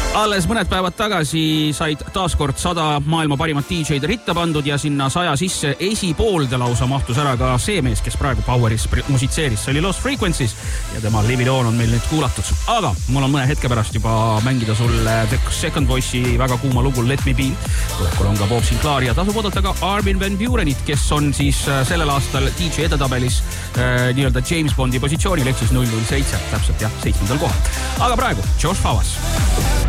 Alles mõned päevad tagasi said taaskord 100 maailma parimat DJ-d ritta pandud ja sinna 100 sisse esipoolde lausa mahtus ära ka see mees, kes praegu Poweris musitseeris. See oli Lost Frequencies ja tema Live It On on meil nüüd kuulatud. Aga mul on mõne hetke pärast juba mängida sulle The Second Voice'i väga kuuma lugu Let Me Be. Tulekul on ka Bob Sinclair ja tasub oodata ka Armin van Buurenit, kes on siis sellel aastal DJ edetabelis nii-öelda James Bondi positsioonil ehk siis 007, täpselt jah, 7. kohal. Aga praegu Josh Favas.